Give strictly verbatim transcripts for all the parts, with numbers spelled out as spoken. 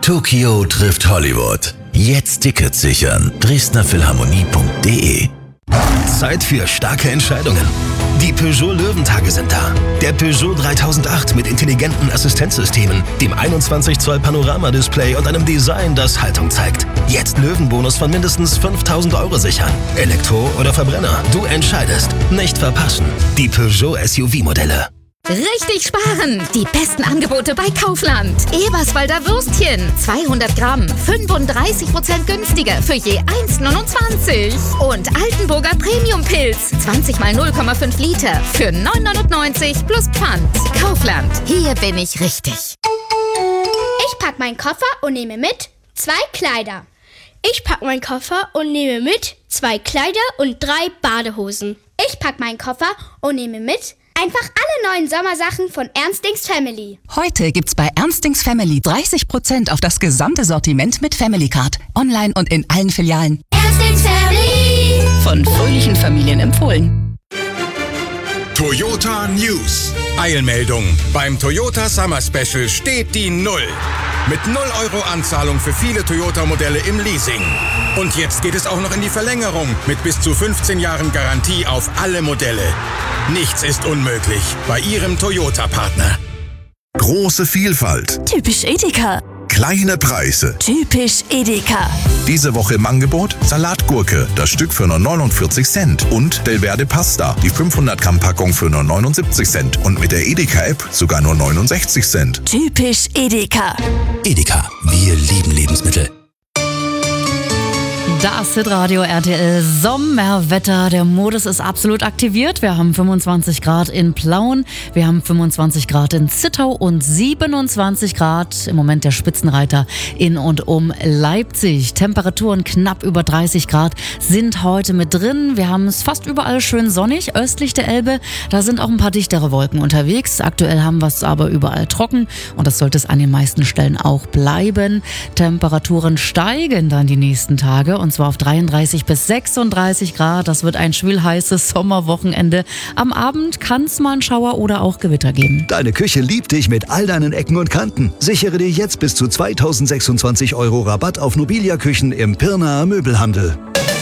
Tokio trifft Hollywood. Jetzt Tickets sichern. dresdner philharmonie punkt de. Zeit für starke Entscheidungen. Die Peugeot Löwentage sind da. Der Peugeot dreitausendacht mit intelligenten Assistenzsystemen, dem einundzwanzig Zoll Panoramadisplay und einem Design, das Haltung zeigt. Jetzt Löwenbonus von mindestens fünftausend Euro sichern. Elektro oder Verbrenner, du entscheidest. Nicht verpassen. Die Peugeot S U V-Modelle. Richtig sparen! Die besten Angebote bei Kaufland. Eberswalder Würstchen, zweihundert Gramm, fünfunddreißig Prozent günstiger für je eins neunundzwanzig. Und Altenburger Premium-Pilz, zwanzig mal null Komma fünf Liter für neun neunundneunzig plus Pfand. Kaufland, hier bin ich richtig. Ich pack meinen Koffer und nehme mit zwei Kleider. Ich pack meinen Koffer und nehme mit zwei Kleider und drei Badehosen. Ich pack meinen Koffer und nehme mit einfach alle neuen Sommersachen von Ernstings Family. Heute gibt's bei Ernstings Family dreißig Prozent auf das gesamte Sortiment mit Family Card. Online und in allen Filialen. Ernstings Family. Von fröhlichen Familien empfohlen. Toyota News. Eilmeldung. Beim Toyota Summer Special steht die Null. Mit null Euro Anzahlung für viele Toyota-Modelle im Leasing. Und jetzt geht es auch noch in die Verlängerung mit bis zu fünfzehn Jahren Garantie auf alle Modelle. Nichts ist unmöglich bei Ihrem Toyota-Partner. Große Vielfalt. Typisch Edeka. Kleine Preise. Typisch Edeka. Diese Woche im Angebot Salatgurke, das Stück für nur neunundvierzig Cent. Und Delverde Pasta, die fünfhundert Gramm Packung für nur neunundsiebzig Cent. Und mit der Edeka-App sogar nur neunundsechzig Cent. Typisch Edeka. Edeka, wir lieben Lebensmittel. Das Hitradio R T L Sommerwetter. Der Modus ist absolut aktiviert. Wir haben fünfundzwanzig Grad in Plauen, wir haben fünfundzwanzig Grad in Zittau und siebenundzwanzig Grad im Moment der Spitzenreiter in und um Leipzig. Temperaturen knapp über dreißig Grad sind heute mit drin. Wir haben es fast überall schön sonnig. Östlich der Elbe, da sind auch ein paar dichtere Wolken unterwegs. Aktuell haben wir es aber überall trocken und das sollte es an den meisten Stellen auch bleiben. Temperaturen steigen dann die nächsten Tage und zwar auf dreiunddreißig bis sechsunddreißig Grad. Das wird ein schwülheißes Sommerwochenende. Am Abend kann es mal einen Schauer oder auch Gewitter geben. Deine Küche liebt dich mit all deinen Ecken und Kanten. Sichere dir jetzt bis zu zweitausendsechsundzwanzig Euro Rabatt auf Nobilia-Küchen im Pirnaer Möbelhandel.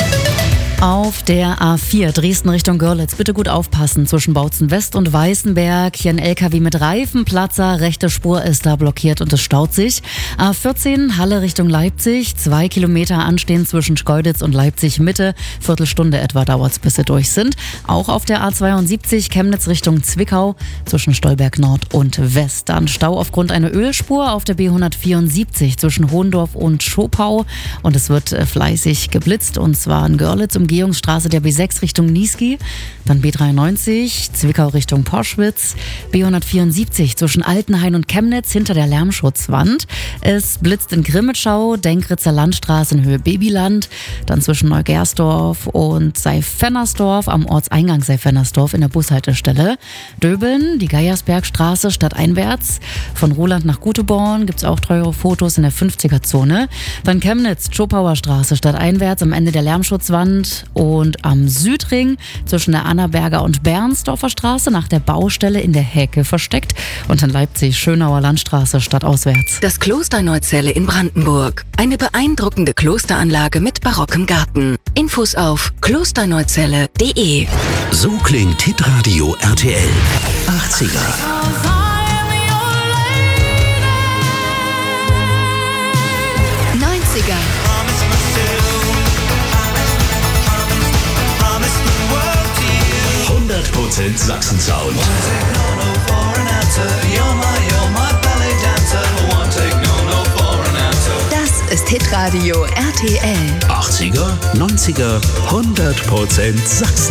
Auf der A vier Dresden Richtung Görlitz. Bitte gut aufpassen zwischen Bautzen West und Weißenberg. Hier ein L K W mit Reifenplatzer. Rechte Spur ist da blockiert und es staut sich. A vierzehn Halle Richtung Leipzig. Zwei Kilometer anstehen zwischen Schkeuditz und Leipzig Mitte. Viertelstunde etwa dauert es, bis sie durch sind. Auch auf der A zweiundsiebzig Chemnitz Richtung Zwickau zwischen Stolberg Nord und West. Dann Stau aufgrund einer Ölspur auf der B hundertvierundsiebzig zwischen Hohendorf und Schopau. Und es wird fleißig geblitzt und zwar in Görlitz um Umgehungsstraße der B sechs Richtung Niesky, dann B dreiundneunzig, Zwickau Richtung Poschwitz, B hundertvierundsiebzig zwischen Altenhain und Chemnitz hinter der Lärmschutzwand. Es blitzt in Grimmitschau, Denkritzer Landstraße in Höhe Babyland, dann zwischen Neugersdorf und Seifennersdorf am Ortseingang Seifennersdorf in der Bushaltestelle. Döbeln, die Geiersbergstraße stadteinwärts, von Roland nach Guteborn gibt es auch teure Fotos in der fünfziger-Zone. Dann Chemnitz, Schopauer Straße stadteinwärts am Ende der Lärmschutzwand und am Südring zwischen der Annaberger und Bernsdorfer Straße nach der Baustelle in der Hecke versteckt und in Leipzig Schönauer Landstraße stadtauswärts. Das Kloster Neuzelle in Brandenburg. Eine beeindruckende Klosteranlage mit barockem Garten. Infos auf klosterneuzelle punkt de. So klingt Hitradio R T L. achtziger. neunziger. hundert Prozent Sachsen-Sound. Das ist Hitradio R T L. achtziger, neunziger, hundert Prozent Sachsen.